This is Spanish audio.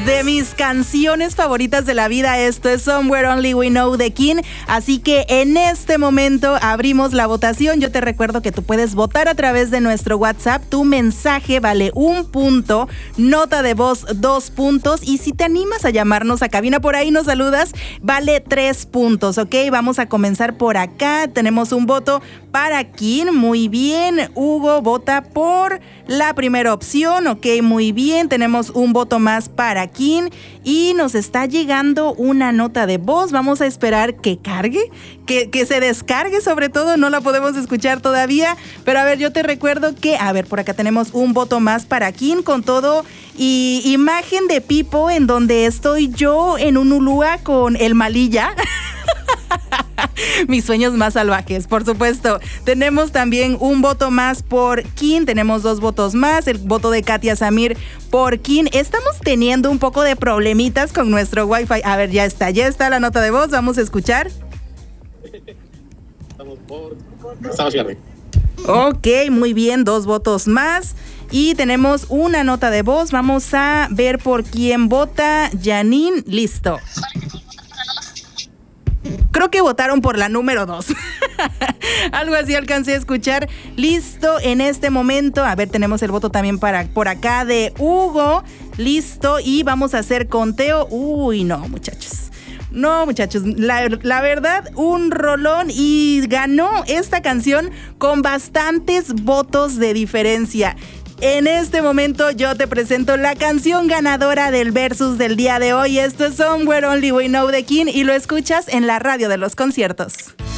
de mis canciones favoritas de la vida. Esto es Somewhere Only We Know de King. Así que en este momento abrimos la votación. Yo te recuerdo que tú puedes votar a través de nuestro WhatsApp. Tu mensaje vale 1 punto, nota de voz 2 puntos. Y si te animas a llamarnos a cabina, por ahí nos saludas, vale 3 puntos, ¿ok? Vamos a comenzar por acá. Tenemos un voto para King. Muy bien. Hugo vota por la primera opción. Ok, muy bien. Tenemos un voto más para King y nos está llegando una nota de voz. Vamos a esperar que cargue, que se descargue, sobre todo. No la podemos escuchar todavía, pero a ver, yo te recuerdo que, a ver, por acá tenemos un voto más para King con todo y imagen de Pipo en donde estoy yo en un ulúa con el Malilla. Mis sueños más salvajes, por supuesto. Tenemos también un voto más por King. Tenemos 2 votos más. El voto de Katia Samir por King. Estamos teniendo un poco de problemitas con nuestro Wi-Fi. A ver, ya está la nota de voz. Vamos a escuchar. Ok, muy bien. 2 votos más. Y tenemos una nota de voz. Vamos a ver por quién vota. Janine, listo. Creo que votaron por la número 2. Algo así alcancé a escuchar. Listo, en este momento. A ver, tenemos el voto también por acá de Hugo. Listo, y vamos a hacer conteo. Uy, no, muchachos. No, muchachos, la verdad, un rolón y ganó esta canción con bastantes votos de diferencia. En este momento yo te presento la canción ganadora del versus del día de hoy. Esto es Somewhere Only We Know de King y lo escuchas en la radio de los conciertos.